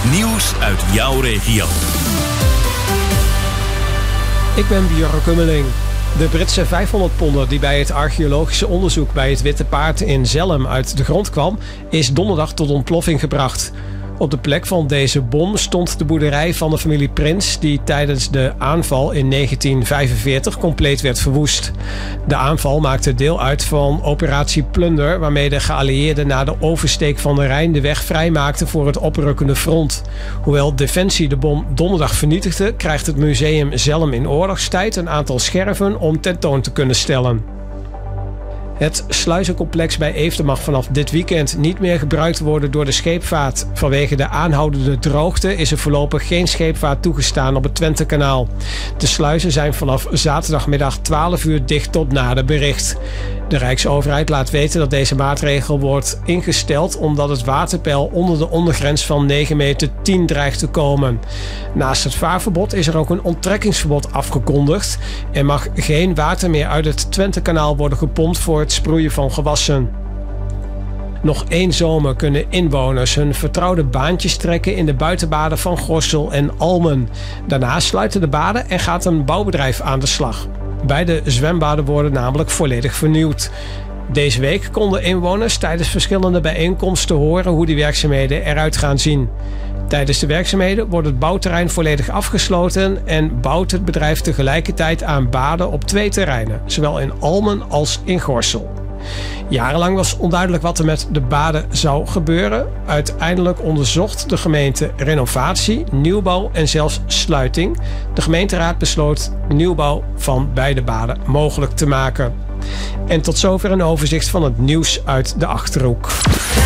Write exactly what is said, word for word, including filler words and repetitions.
nieuws uit jouw regio. Ik ben Björn Kummeling. De Britse vijfhonderd ponder die bij het archeologische onderzoek bij het Witte Paard in Zelhem uit de grond kwam, is donderdag tot ontploffing gebracht. Op de plek van deze bom stond de boerderij van de familie Prins, die tijdens de aanval in negentien vijfenveertig compleet werd verwoest. De aanval maakte deel uit van operatie Plunder, waarmee de geallieerden na de oversteek van de Rijn de weg vrijmaakten voor het oprukkende front. Hoewel Defensie de bom donderdag vernietigde, krijgt het museum Zelhem in oorlogstijd een aantal scherven om tentoon te kunnen stellen. Het sluizencomplex bij Eefde mag vanaf dit weekend niet meer gebruikt worden door de scheepvaart. Vanwege de aanhoudende droogte is er voorlopig geen scheepvaart toegestaan op het Twentekanaal. De sluizen zijn vanaf zaterdagmiddag twaalf uur dicht tot nader bericht. De Rijksoverheid laat weten dat deze maatregel wordt ingesteld omdat het waterpeil onder de ondergrens van negen meter tien dreigt te komen. Naast het vaarverbod is er ook een onttrekkingsverbod afgekondigd. Er mag geen water meer uit het Twentekanaal worden gepompt voor het sproeien van gewassen. Nog één zomer kunnen inwoners hun vertrouwde baantjes trekken in de buitenbaden van Gorssel en Almen. Daarna sluiten de baden en gaat een bouwbedrijf aan de slag. Beide zwembaden worden namelijk volledig vernieuwd. Deze week konden inwoners tijdens verschillende bijeenkomsten horen hoe die werkzaamheden eruit gaan zien. Tijdens de werkzaamheden wordt het bouwterrein volledig afgesloten en bouwt het bedrijf tegelijkertijd aan baden op twee terreinen, zowel in Almen als in Gorssel. Jarenlang was onduidelijk wat er met de baden zou gebeuren. Uiteindelijk onderzocht de gemeente renovatie, nieuwbouw en zelfs sluiting. De gemeenteraad besloot nieuwbouw van beide baden mogelijk te maken. En tot zover een overzicht van het nieuws uit de Achterhoek.